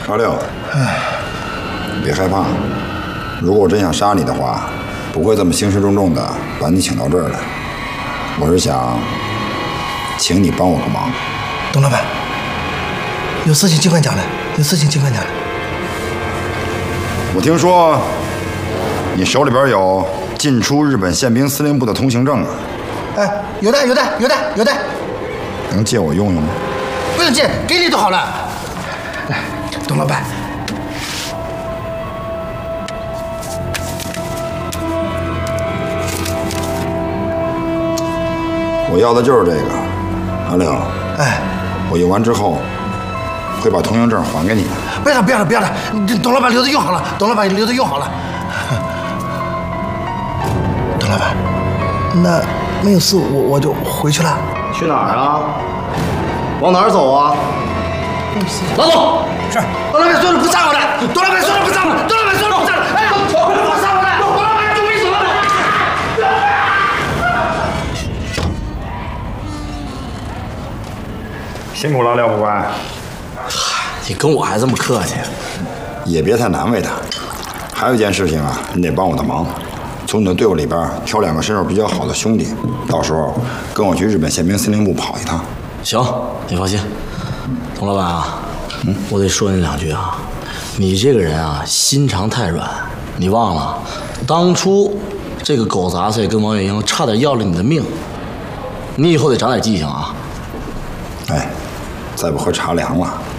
阿六，别害怕，如果我真想杀你的话，不会这么兴师重重的把你请到这儿来。我是想请你帮我个忙。 董老板，有事情尽管讲来，有事情尽管讲来。 我听说你手里边有进出日本宪兵司令部的通行证啊？ 哎，有的， 能借我用用吗？ 不用借，给你就好了。来，董老板， 我要的就是这个，阿六。 哎， 我用完之后会把通行证还给你的。 不要了，董老板留着用好了，董老板留着用好了。董老板，那没有事我就回去了。 去哪儿啊？往哪儿走啊？老总， 是，董老板说了不杀我的，董老板说了不杀我，董老板说了不杀我，哎呀，不杀我的，董老板就没死了。 辛苦了，廖副官。 你跟我还这么客气？ 也别太难为他。还有一件事情啊，你得帮我的忙，从你的队伍里边挑2个身手比较好的兄弟，到时候跟我去日本宪兵司令部跑一趟。 行，你放心。董老板啊，我得说你2句啊。你这个人啊，心肠太软。你忘了，当初这个狗杂碎跟王月英差点要了你的命。你以后得长点记性啊。 哎，再不喝茶凉了。